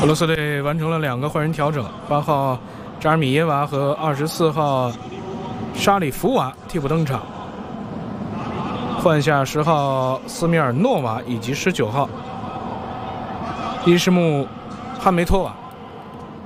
俄罗斯队完成了2个换人调整，8号扎尔米耶娃和24号沙里弗娃替补登场，换下10号斯米尔诺娃以及19号伊什木汉梅托娃。